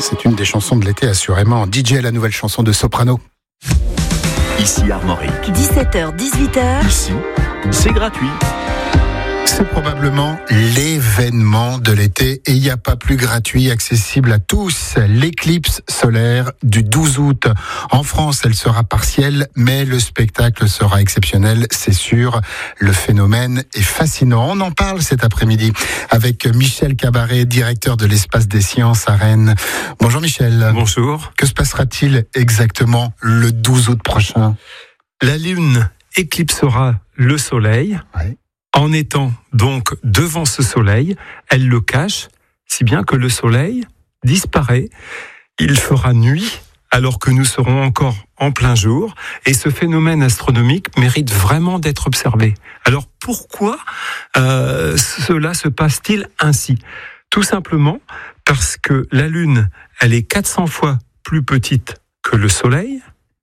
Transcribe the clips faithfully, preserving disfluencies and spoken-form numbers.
C'est une des chansons de l'été, assurément. D J, la nouvelle chanson de Soprano. Ici Armorique. dix-sept heures dix-huit heures. Ici, c'est gratuit. C'est probablement l'événement de l'été et il n'y a pas plus gratuit, accessible à tous. L'éclipse solaire du douze août. En France, elle sera partielle, mais le spectacle sera exceptionnel, c'est sûr. Le phénomène est fascinant. On en parle cet après-midi avec Michel Cabaret, directeur de l'Espace des Sciences à Rennes. Bonjour Michel. Bonjour. Que se passera-t-il exactement le douze août prochain ? La Lune éclipsera le Soleil. Ouais. En étant donc devant ce soleil, elle le cache, si bien que le soleil disparaît. Il fera nuit alors que nous serons encore en plein jour. Et ce phénomène astronomique mérite vraiment d'être observé. Alors pourquoi euh, cela se passe-t-il ainsi ? Tout simplement parce que la Lune, elle est quatre cents fois plus petite que le soleil,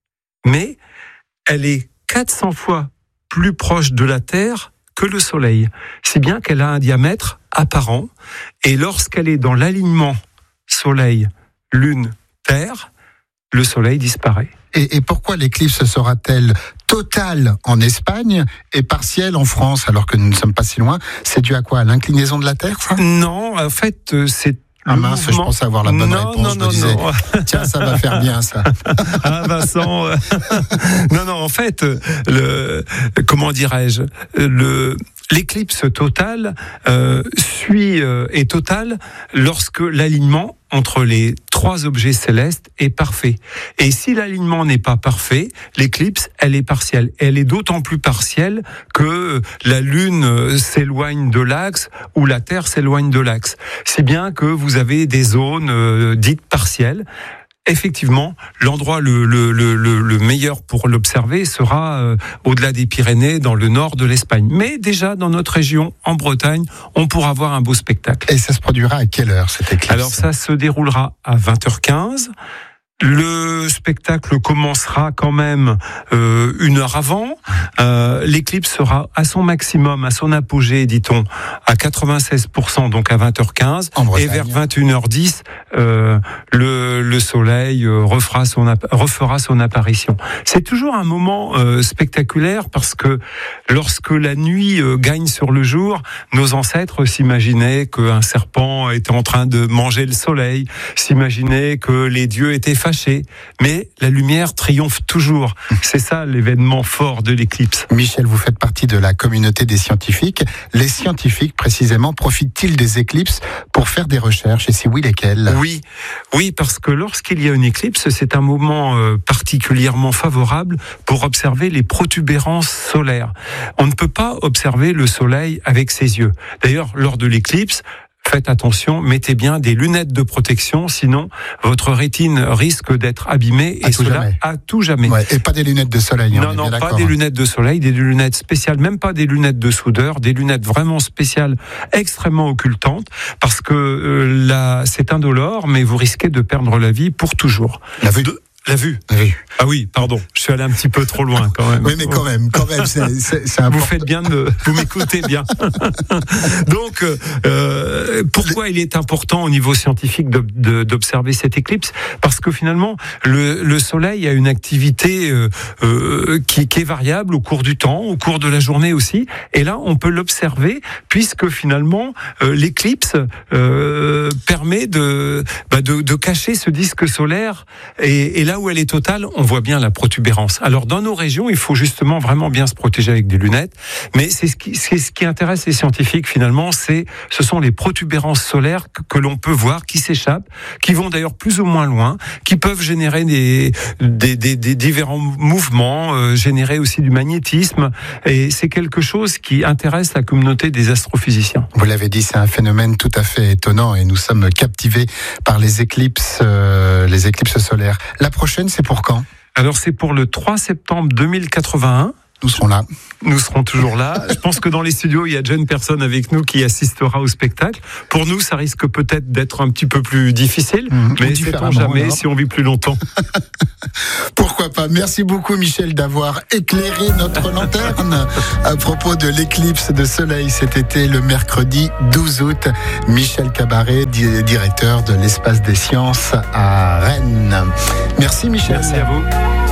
mais elle est quatre cents fois plus proche de la Terre que le Soleil, si bien qu'elle a un diamètre apparent, et lorsqu'elle est dans l'alignement Soleil, Lune, Terre, le Soleil disparaît. Et, et pourquoi l'éclipse sera-t-elle totale en Espagne et partielle en France, alors que nous ne sommes pas si loin ? C'est dû à quoi ? À l'inclinaison de la Terre, ça ? Non, en fait, c'est... Ah mince, mouvement... je pensais avoir la bonne non, réponse. Non, je me non, disais, non. Tiens, ça va faire bien, ça. Ah, Vincent. Euh... non, non, en fait, le, comment dirais-je, le, l'éclipse totale euh, suit euh, est totale lorsque l'alignement entre les trois objets célestes est parfait. Et si l'alignement n'est pas parfait, l'éclipse, elle est partielle. Elle est d'autant plus partielle que la Lune s'éloigne de l'axe ou la Terre s'éloigne de l'axe. Si bien que vous avez des zones euh, dites partielles. Effectivement, l'endroit le, le, le, le meilleur pour l'observer sera euh, au-delà des Pyrénées, dans le nord de l'Espagne. Mais déjà, dans notre région, en Bretagne, on pourra voir un beau spectacle. Et ça se produira à quelle heure, cette éclipse ? Alors, ça se déroulera à vingt heures quinze. Le spectacle commencera quand même euh, une heure avant. Euh, l'éclipse sera à son maximum, à son apogée, dit-on, à quatre-vingt-seize pour cent, donc à vingt heures quinze. Et vers vingt et une heures dix, euh, le, le soleil euh, refera, son, refera son apparition. C'est toujours un moment euh, spectaculaire parce que lorsque la nuit euh, gagne sur le jour, nos ancêtres s'imaginaient qu'un serpent était en train de manger le soleil, s'imaginaient que les dieux étaient fâchés. Mais la lumière triomphe toujours. C'est ça l'événement fort de l'éclipse. Michel, vous faites partie de la communauté des scientifiques. Les scientifiques, précisément, profitent-ils des éclipses pour faire des recherches ? Et si oui, lesquelles ? Oui, oui, parce que lorsqu'il y a une éclipse, c'est un moment euh, particulièrement favorable pour observer les protubérances solaires. On ne peut pas observer le soleil avec ses yeux. D'ailleurs, lors de l'éclipse, faites attention, mettez bien des lunettes de protection, sinon votre rétine risque d'être abîmée et cela jamais. à tout jamais. Ouais, et pas des lunettes de soleil. Non, non, pas des lunettes de soleil, des lunettes spéciales, même pas des lunettes de soudeur, des lunettes vraiment spéciales, extrêmement occultantes, parce que euh, là, c'est indolore, mais vous risquez de perdre la vie pour toujours. La vue. De... La vue. Oui. Ah oui, pardon, je suis allé un petit peu trop loin quand même. Oui, mais quand même, quand même, c'est, c'est, c'est important. Vous faites bien de, vous m'écoutez bien. Donc, euh, pourquoi il est important au niveau scientifique de, de, d'observer cette éclipse ? Parce que finalement, le, le Soleil a une activité euh, euh, qui, qui est variable au cours du temps, au cours de la journée aussi. Et là, on peut l'observer puisque finalement, euh, l'éclipse euh, permet de, bah de, de cacher ce disque solaire. Et, et là où elle est totale, on voit bien la protubérance. Alors dans nos régions, il faut justement vraiment bien se protéger avec des lunettes, mais c'est ce qui, c'est ce qui intéresse les scientifiques finalement, c'est, ce sont les protubérances solaires que, que l'on peut voir, qui s'échappent, qui vont d'ailleurs plus ou moins loin, qui peuvent générer des, des, des, des différents mouvements, euh, générer aussi du magnétisme, et c'est quelque chose qui intéresse la communauté des astrophysiciens. Vous l'avez dit, c'est un phénomène tout à fait étonnant et nous sommes captivés par les éclipses, euh, les éclipses solaires. La prochaine, c'est pour quand ? Alors c'est pour le trois septembre deux mille quatre-vingt-un. nous serons là. Nous serons toujours là. Je pense que dans les studios, il y a déjà une personne avec nous qui assistera au spectacle. Pour nous, ça risque peut-être d'être un petit peu plus difficile, mmh, mais sait-on jamais alors. Si on vit plus longtemps. Pourquoi pas. Merci beaucoup Michel d'avoir éclairé notre lanterne à propos de l'éclipse de soleil cet été, le mercredi douze août. Michel Cabaret, directeur de l'Espace des Sciences à Rennes. Merci Michel. Merci à vous.